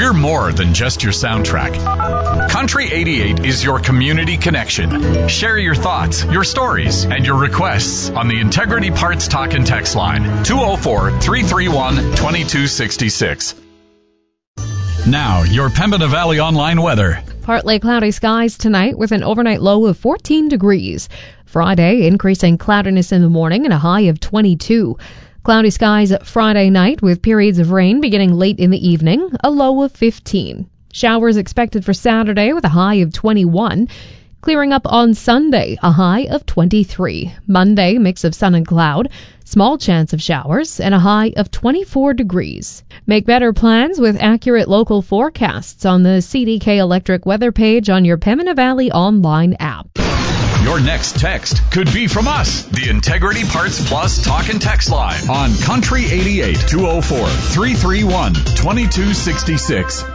We're more than just your soundtrack. Country 88 is your community connection. Share your thoughts, your stories, and your requests on the Integrity Parts Talk and Text line, 204-331-2266. Now, your Pembina Valley Online weather. Partly cloudy skies tonight with an overnight low of 14 degrees. Friday, increasing cloudiness in the morning and a high of 22. Cloudy skies Friday night with periods of rain beginning late in the evening, a low of 15. Showers expected for Saturday with a high of 21. Clearing up on Sunday, a high of 23. Monday, mix of sun and cloud, small chance of showers, and a high of 24 degrees. Make better plans with accurate local forecasts on the CDK Electric weather page on your Pembina Valley online app. Your next text could be from us, the Integrity Parts Plus Talk and Text line on Country 88 204-331-2266.